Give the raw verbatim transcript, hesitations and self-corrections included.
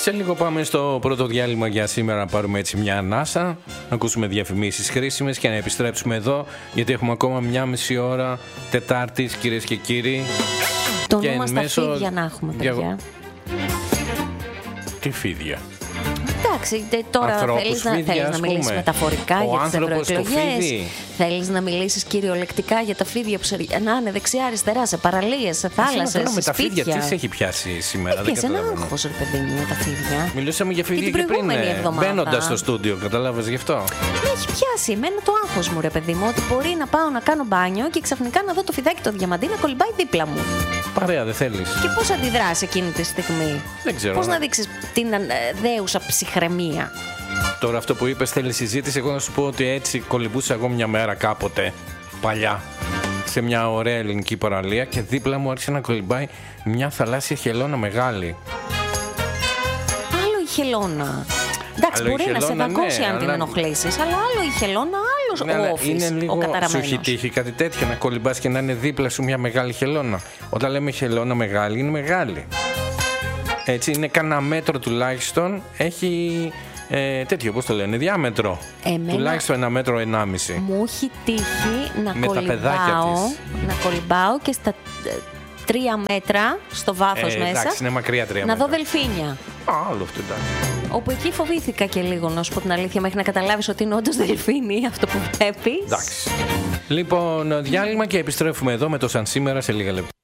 Σε λίγο πάμε στο πρώτο διάλειμμα για σήμερα, να πάρουμε έτσι μια ανάσα, να ακούσουμε διαφημίσεις χρήσιμες και να επιστρέψουμε εδώ, γιατί έχουμε ακόμα μια μισή ώρα Τετάρτης, κυρίες και κύριοι. Το νου μας μέσω... τα φίδια να έχουμε, παιδιά. Για... Τι φίδια? Εντάξει, τώρα θέλεις να, θέλεις να μιλήσεις μεταφορικά ο για τις ευρωεκλογές. Θέλεις να μιλήσεις κυριολεκτικά για τα φίδια που περνάνε δεξιά αριστερά, σε παραλίες, σε θάλασσες, σε με τα σπίτια. φίδια τι σε έχει πιάσει σήμερα? Έπιασε ένα άγχος, ρε παιδί μου, με τα φίδια. Μιλούσαμε για φίδια και, και πριν, μπαίνοντας στο στούντιο, καταλάβες γι' αυτό? Με έχει πιάσει εμένα το άγχος μου, ρε παιδί μου, ότι μπορεί να πάω να κάνω μπάνιο και ξαφνικά να δω το φιδάκι το διαμαντί να κολυμπάει δίπλα μου. Παρέα, δεν θέλεις? Και πώς αντιδράσει εκείνη τη στιγμή? Δεν ξέρω. Πώς να δείξεις την δέουσα ψυχραιμία? Τώρα αυτό που είπες θέλει συζήτηση. Εγώ να σου πω ότι έτσι κολυμπούσα εγώ μια μέρα κάποτε παλιά σε μια ωραία ελληνική παραλία και δίπλα μου άρχισε να κολυμπάει μια θαλάσσια χελώνα μεγάλη. Άλλο η χελώνα. Εντάξει, άλλο μπορεί χελώνα, να σε δακώσει, ναι, αν αλλά... την ενοχλήσεις, αλλά άλλο η χελώνα, άλλος ναι, ο όφης, είναι λίγο, ο καταραμένος. Σου έχει τύχει κάτι τέτοιο, να κολυμπάς και να είναι δίπλα σου μια μεγάλη χελώνα? Όταν λέμε χελώνα μεγάλη, είναι μεγάλη. Έτσι, είναι κανένα μέτρο τουλάχιστον, έχει ε, τέτοιο, πώς το λένε, διάμετρο. Εμένα, τουλάχιστον ένα μέτρο, ενάμιση. Μου έχει τύχει να με κολυμπάω, να κολυμπάω και στα τρία μέτρα στο βάθος ε, μέσα. Εντάξει, είναι μακριά τρία να μέτρα. δω δελφίνια. Α, άλλο αυτό, εντάξει. Όπου εκεί φοβήθηκα και λίγο, να σου πω την αλήθεια, μέχρι να καταλάβεις ότι είναι όντως δελφίνι αυτό που βλέπεις. Εντάξει. Λοιπόν, διάλειμμα και επιστρέφουμε εδώ με το Σαν Σήμερα σε λίγα λεπτά.